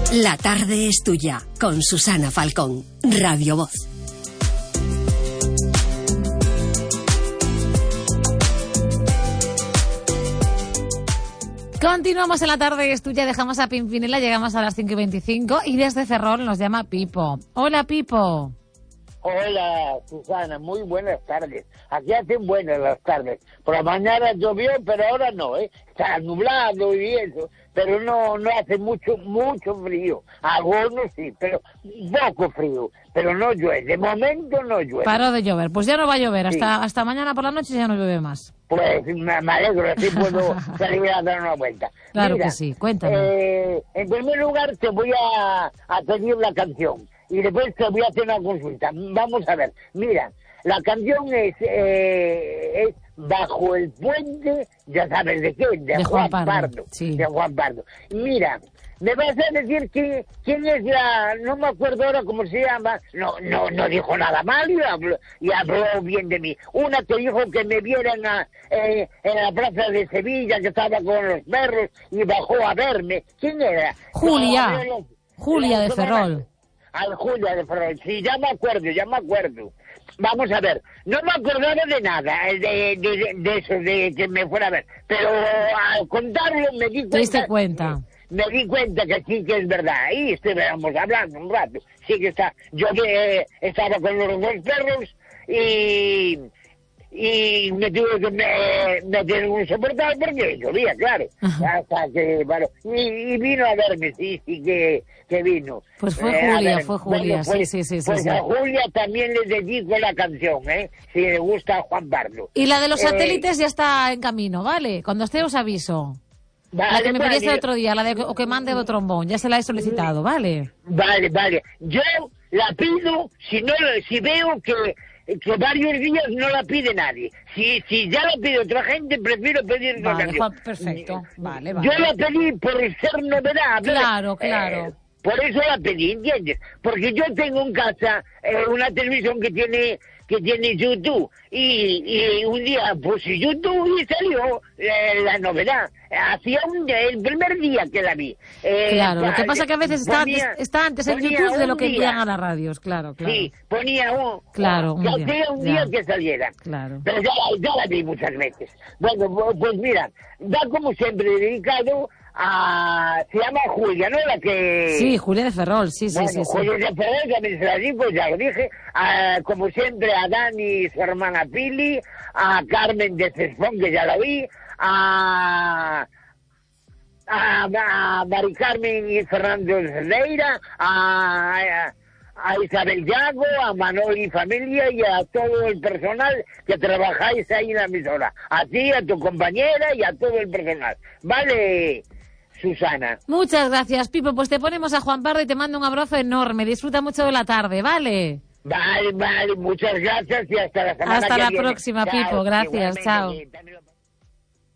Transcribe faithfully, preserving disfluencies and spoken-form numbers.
La tarde es tuya, con Susana Falcón, Radio Voz. Continuamos en La tarde es tuya, dejamos a Pimpinela, llegamos a las cinco y veinticinco y desde Ferrol nos llama Pipo. Hola, Pipo. Hola, Susana, muy buenas tardes. Aquí hacen buenas las tardes. Por la mañana llovió, pero ahora no, ¿eh? Está nublado y eso, pero no no hace mucho, mucho frío. Algunos sí, pero poco frío, pero no llueve. De momento no llueve. Paró de llover, pues ya no va a llover, hasta, sí. hasta mañana por la noche ya no llueve más. Pues me, me alegro, así puedo salir a dar una vuelta. Claro Mira, que sí, cuéntame. Eh, en primer lugar te voy a, a pedir la canción. Y después te voy a hacer una consulta. Vamos a ver. Mira, la canción es, eh, es Bajo el Puente, ya sabes de qué, de, de Juan, Juan Pardo. Pardo Sí. De Juan Pardo. Mira, me vas a decir que, quién es la... No me acuerdo ahora cómo se llama. No no no dijo nada mal y habló, y habló bien de mí. Una que dijo que me vieran a, eh, en la plaza de Sevilla, que estaba con los perros, y bajó a verme. ¿Quién era? Julia. No, Julia de Ferrol. Al Julia de Ferrol, sí, ya me acuerdo, ya me acuerdo. Vamos a ver, no me acordaba de nada, de, de, de eso, de que me fuera a ver, pero al contarlo me di cuenta... ¿Te diste cuenta? Me di cuenta que sí que es verdad, ahí estuvimos hablando un rato, sí que está, yo que estaba con los dos perros y... y me tuve que me, meter en un soportal porque llovía, claro. Ajá. Hasta que, bueno, y, y vino a verme, sí, sí que, que vino. Pues fue eh, Julia, ver, fue Julia, bueno, pues, sí, sí, sí. Pues sí, a sí. Julia también le dedico la canción, ¿eh? Si le gusta a Juan Pardo. Y la de los eh, satélites ya está en camino, ¿vale? Cuando esté os aviso. Vale, la que me vale. pediste el otro día, la de o que mande de trombón, ya se la he solicitado, ¿vale? Vale, vale. Yo la pido si no, si veo que... que varios días no la pide nadie. Si si ya la pide otra gente, prefiero pedir vale, canción. Juan, perfecto. Vale, vale. Yo la pedí por ser novedad. Claro, claro. Eh, por eso la pedí, ¿entiendes? Porque yo tengo en casa eh, una televisión que tiene que tiene YouTube y, y un día puse YouTube y salió eh, la novedad. Hacía un día, el primer día que la vi. Eh, claro, lo que pasa es que a veces está, ponía, antes, está antes en YouTube de lo que envían a las radios, claro, claro. Sí, ponía un, claro, un que día, hacía un día que saliera. Claro. Pero ya, ya la vi muchas veces. Bueno, pues mira, da como siempre dedicado a... Se llama Julia, ¿no? La que... Sí, Julia de Ferrol, sí, sí, bueno, sí. Julia sí. de Ferrol, también se la digo, ya lo dije. A, como siempre, a Dani y su hermana Pili, a Carmen de Cespón, que ya la vi, a... a, a Mari Carmen y Fernando Cerdeira, a... a a Isabel Yago, a Manol y familia y a todo el personal que trabajáis ahí en la emisora. A ti, a tu compañera y a todo el personal. Vale, Susana. Muchas gracias, Pipo. Pues te ponemos a Juan Pardo y te mando un abrazo enorme. Disfruta mucho de la tarde, ¿vale? Vale, vale. Muchas gracias y hasta la semana hasta que la viene. próxima, Chao, Pipo. Gracias, chao.